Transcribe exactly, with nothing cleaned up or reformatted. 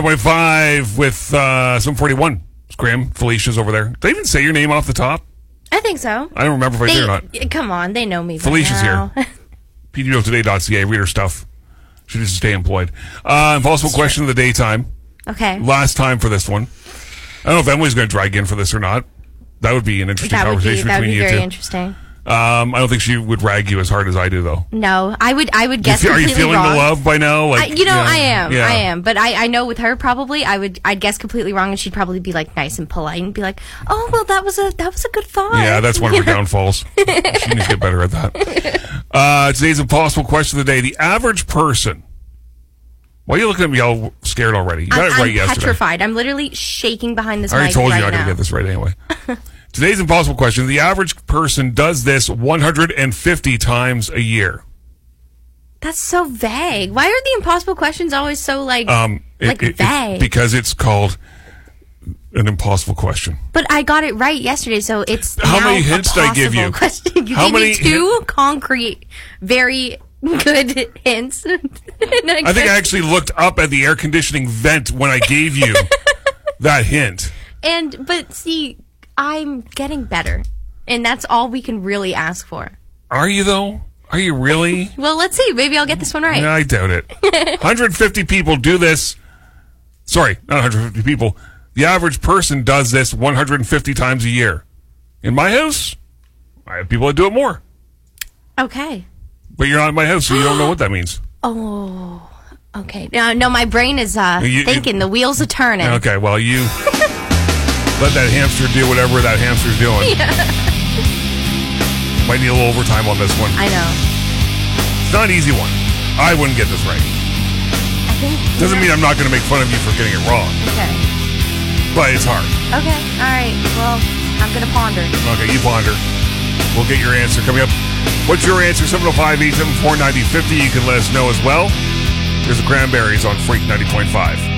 Point five with uh, some forty-one. Scram, Felicia's over there. Did they even say your name off the top? I think so. I don't remember if I they, did or not. Come on, they know me. Felicia's now. here. P D O today dot C A. Read her stuff. She needs to stay employed. Uh, impossible That's question true. of the daytime. Okay. Last time for this one. I don't know if Emily's going to drag in for this or not. That would be an interesting that conversation would be, that between would be you very two. Interesting. Um, I don't think she would rag you as hard as I do, though. No, I would. I would guess. You feel, completely are you feeling wrong. the love by now? Like, I, you know, yeah, I am. yeah. I am. But I, I know with her, probably, I would. I'd guess completely wrong, and she'd probably be like nice and polite and be like, "Oh, well, that was a that was a good thought." Yeah, that's one of her downfalls. She needs to get better at that. Uh, today's impossible question of the day: the average person. Why are you looking at me all scared already? You got I'm, it right I'm yesterday. petrified. I'm literally shaking behind this I already mic told you right you're not going to get this right anyway. Today's impossible question. The average person does this one hundred fifty times a year. That's so vague. Why are the impossible questions always so, like, um, it, like it, vague? It, because it's called an impossible question. But I got it right yesterday, so it's How now many hints a did I give you? Question. You How gave many me two concrete, very good hints. I, I think I actually looked up at the air conditioning vent when I gave you that hint. And, but see, I'm getting better. And that's all we can really ask for. Are you, though? Are you really? Well, let's see. Maybe I'll get this one right. Yeah, I doubt it. one hundred fifty people do this. Sorry, not one hundred fifty people. The average person does this one hundred fifty times a year. In my house, I have people that do it more. Okay. But you're not in my house, so you don't know what that means. Oh, okay. No, no, my brain is uh, You- thinking. you- The wheels are turning. Okay, well, you let that hamster do whatever that hamster's doing. Yeah. Might need a little overtime on this one. I know. It's not an easy one. I wouldn't get this right. I think. Doesn't mean I'm not going to make fun of you for getting it wrong, Okay. but it's hard. Okay. All right. Well, I'm going to ponder. Okay, you ponder. We'll get your answer coming up. What's your answer? seven oh five, eight seven four, nine oh five oh. You can let us know as well. There's the Cranberries on Freak ninety point five.